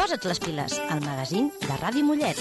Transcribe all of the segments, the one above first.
Posa't les piles, el magazín de Ràdio Mollet.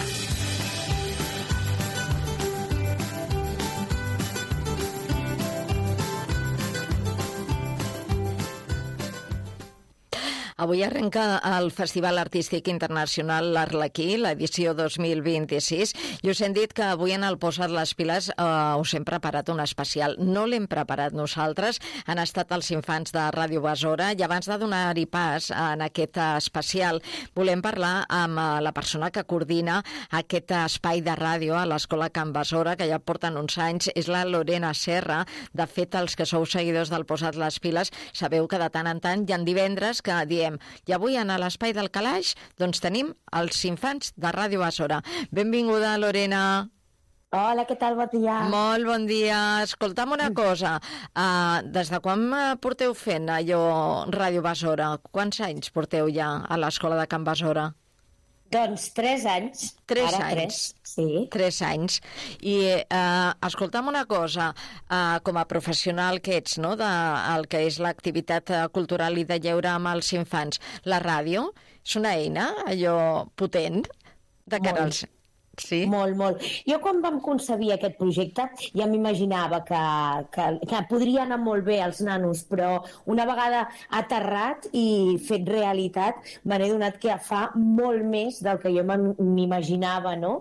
Avui arrenca el Festival Artístic Internacional l'Arlequí, l'edició 2026, i us hem dit que avui en el Posa't les piles us hem preparat un especial. No l'hem preparat nosaltres, han estat els infants de Ràdio Besora, i abans de donar-hi pas en aquest especial volem parlar amb la persona que coordina aquest espai de ràdio a l'Escola Can Besora, que ja porten uns anys, és la Lorena Serra. De fet, els que sou seguidors del Posa't les piles sabeu que de tant en tant hi ha divendres que diem i avui a l'espai del calaix doncs tenim els infants de Ràdio Besora. Benvinguda, Lorena. Hola, què tal? Bon dia. Molt bon dia. Escolta'm una cosa, des de quan porteu fent allò Ràdio Besora? Quants anys porteu ja a l'Escola de Can Besora? Doncs 3 anys. 3 Ara anys. 3, sí. 3 anys. I escolta'm una cosa, com a professional que ets, no?, del que és l'activitat cultural i de lleure amb els infants, la ràdio és una eina, allò potent, de cara als... Sí? Molt, molt. Jo quan vam concebir aquest projecte ja m'imaginava que podria anar molt bé als nanos, però una vegada aterrat i fet realitat me n'he donat que fa molt més del que jo m'imaginava, no?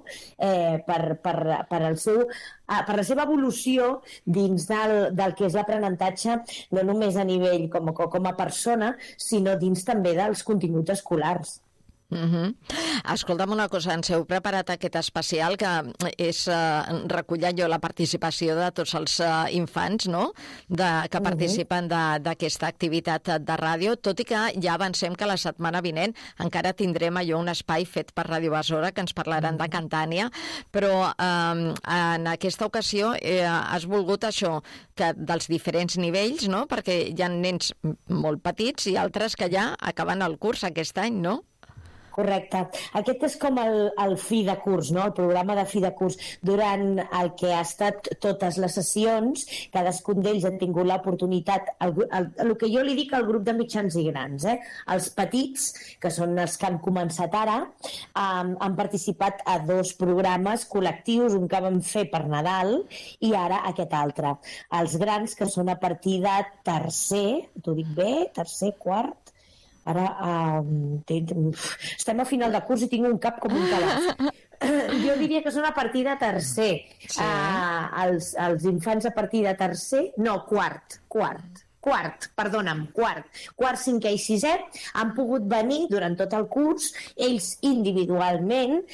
Per la seva evolució dins del que és l'aprenentatge, no només a nivell com a persona, sinó dins també dels continguts escolars. Escolta'm una cosa, ens heu preparat aquest especial que és recollir allò la participació de tots els infants, no?, que participen d'aquesta activitat de ràdio, tot i que ja avancem que la setmana vinent encara tindrem allò un espai fet per Ràdio Besora que ens parlaran de Cantània, però en aquesta ocasió has volgut això, que dels diferents nivells, no?, perquè hi ha nens molt petits i altres que ja acaben el curs aquest any, no? Correcte. Aquest és com el fi de curs, no? El programa de fi de curs. Durant el que ha estat totes les sessions, cadascun d'ells han tingut l'oportunitat, el que jo li dic al grup de mitjans i grans, els petits, que són els que han començat ara, han participat a 2 programes col·lectius, un que vam fer per Nadal i ara aquest altre. Els grans, que són a partir de tercer, t'ho dic bé, tercer, quart, ara estem a final de curs i tinc un cap com un calaix. Jo diria que són a partir de tercer. Sí. Els infants a partir de tercer, no, quart, cinquè i sisè han pogut venir durant tot el curs, ells individualment,